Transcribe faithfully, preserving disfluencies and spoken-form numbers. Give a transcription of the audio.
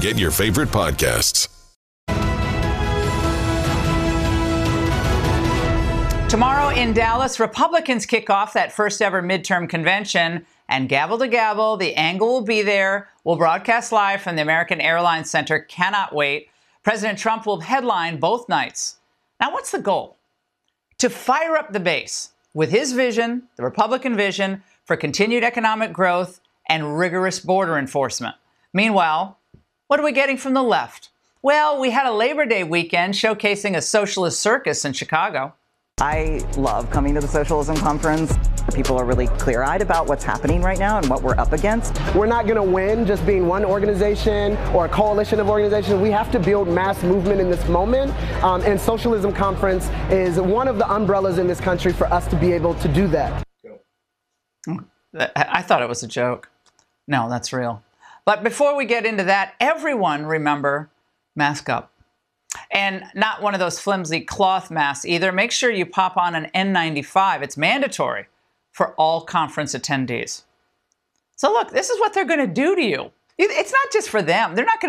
get your favorite podcasts. Tomorrow in Dallas, Republicans kick off that first ever midterm convention, and gavel to gavel, the angle will be there. We'll broadcast live from the American Airlines Center. Cannot wait. President Trump will headline both nights. Now, what's the goal? To fire up the base with his vision, the Republican vision, for continued economic growth and rigorous border enforcement. Meanwhile, what are we getting from the left? Well, we had a Labor Day weekend showcasing a socialist circus in Chicago. I love coming to the Socialism Conference. People are really clear-eyed about what's happening right now and what we're up against. We're not going to win just being one organization or a coalition of organizations. We have to build mass movement in this moment, um, and Socialism Conference is one of the umbrellas in this country for us to be able to do that. I thought it was a joke. No, that's real. But before we get into that, everyone remember, mask up. And not one of those flimsy cloth masks either. Make sure you pop on an N ninety-five. It's mandatory for all conference attendees. So look, this is what they're going to do to you. It's not just for them. They're not going to